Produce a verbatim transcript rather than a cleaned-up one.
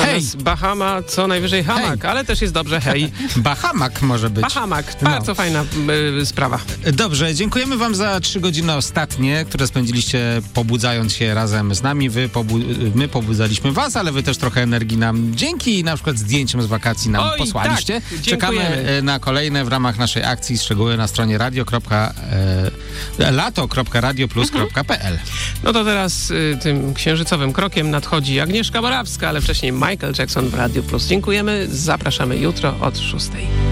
Zamiast hej. Bahama co najwyżej hamak, hej. ale też jest dobrze, hej. Bahamak może być. Bahamak, bardzo no. fajna y, sprawa. Dobrze, dziękujemy wam za trzy godziny ostatnie, które spędziliście pobudzając się razem z nami. Wy pobu- my pobudzaliśmy was, ale wy też trochę energii nam dzięki na przykład zdjęciom z wakacji nam Oj, posłaliście. Tak, Czekamy na kolejne w ramach naszej akcji, szczegóły na stronie radio. lato kropka radio plus kropka p l. No to teraz y, tym księżycowym krokiem nadchodzi Agnieszka Morawska, ale wcześniej Michael Jackson w Radio Plus. Dziękujemy, zapraszamy jutro od szóstej.